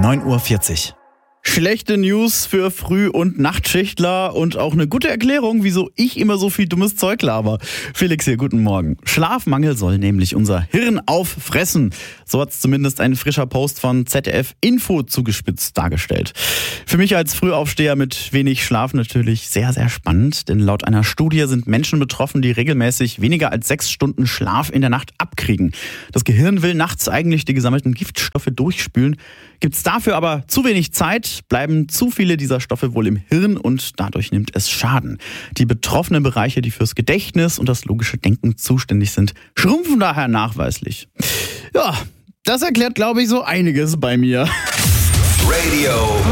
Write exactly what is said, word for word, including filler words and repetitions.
neun Uhr vierzig. Schlechte News für Früh- und Nachtschichtler und auch eine gute Erklärung, wieso ich immer so viel dummes Zeug laber. Felix hier, guten Morgen. Schlafmangel soll nämlich unser Hirn auffressen. So hat es zumindest ein frischer Post von Z D F Info zugespitzt dargestellt. Für mich als Frühaufsteher mit wenig Schlaf natürlich sehr, sehr spannend, denn laut einer Studie sind Menschen betroffen, die regelmäßig weniger als sechs Stunden Schlaf in der Nacht abkriegen. Das Gehirn will nachts eigentlich die gesammelten Giftstoffe durchspülen. Gibt es dafür aber zu wenig Zeit, bleiben zu viele dieser Stoffe wohl im Hirn und dadurch nimmt es Schaden. Die betroffenen Bereiche, die fürs Gedächtnis und das logische Denken zuständig sind, schrumpfen daher nachweislich. Ja, das erklärt, glaube ich, so einiges bei mir. Radio